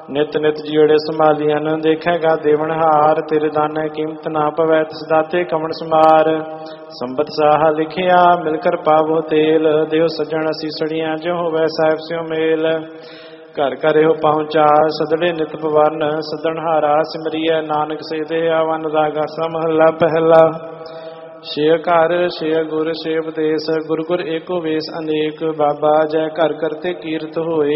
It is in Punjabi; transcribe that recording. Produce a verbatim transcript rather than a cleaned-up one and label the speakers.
Speaker 1: ਨਿਤ ਨਿਤ ਜੀੜੇ ਸੰਭਾਲੀਆਂ ਦੇਖੇਗਾ ਦੇਵਨਹਾਰ। ਤੇਰੇ ਦਾਨੇ ਕੀਮਤ ਨਾ ਪਵੈ ਤਿਸ ਦਾਤੇ ਕਮਣ ਸਮਾਰ। ਸੰਬਤ ਸਾਹਾ ਲਿਖਿਆ ਮਿਲ ਕਰ ਪਾਵੋ ਤੇਲ। ਦਿਓ ਸੱਜਣ ਅਸੀਸੜੀਆਂ ਜੋ ਹੋਵੇ ਸਾਹਿਬ ਸਿਓ ਮੇਲ। ਘਰ ਘਰ ਇਹੋ ਪਹੁੰਚਾ ਸਦੜੇ ਨਿਤ ਪਵਰਨ। ਸਦਨਹਾਰਾ ਸਿਮਰੀਐ ਨਾਨਕ ਸੇ ਦੇ ਆਵਨ ਰਾਗਾ ਸਾ ਮਹੱਲਾ ਪਹਿਲਾ। ਛੇ ਘਰ ਛੇ ਗੁਰ ਛੇ ਉਪਦੇਸ਼। ਗੁਰ ਗੁਰ ਏਕੋ ਵੇਸ ਅਨੇਕ। ਬਾਬਾ ਜੈ ਘਰ ਕਰਤੇ ਕੀਰਤ ਹੋਏ।